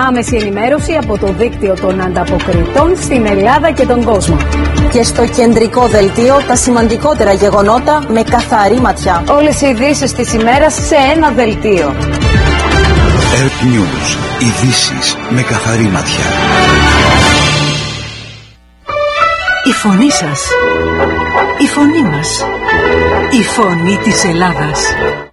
Άμεση ενημέρωση από το δίκτυο των ανταποκριτών στην Ελλάδα και τον κόσμο. Και στο κεντρικό δελτίο τα σημαντικότερα γεγονότα με καθαρή ματιά. Όλες οι ειδήσεις της ημέρας σε ένα δελτίο. Earth News. Ειδήσεις με καθαρή ματιά. Η φωνή σας. Η φωνή μας. Η φωνή της Ελλάδας.